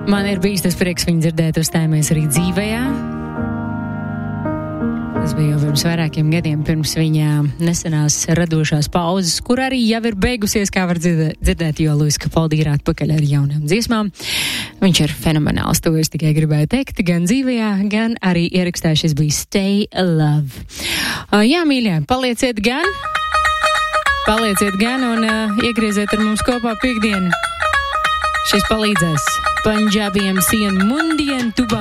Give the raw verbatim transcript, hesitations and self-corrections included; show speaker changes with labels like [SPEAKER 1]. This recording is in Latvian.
[SPEAKER 1] Man ir bijis tas prieks viņu dzirdēt, uzstājamies arī dzīvējā. Tas bija jau pirms vairākiem gadiem, pirms viņa nesenās radošās pauzes, kur arī jau ir beigusies, kā var dzirdēt, dzirdēt jo Luis Capaldi ir atpakaļ ar jaunām dziesmām. Viņš ir fenomenāls, to es tikai gribēju teikt, gan dzīvējā, gan arī ierakstā šis bija Stay Love. Uh, jā, mīļā, palieciet gan, palieciet gan un uh, iegrieziet ar mums kopā piekdienu. Šis palīdzēs. Punjabi M C un Mundien Tubā.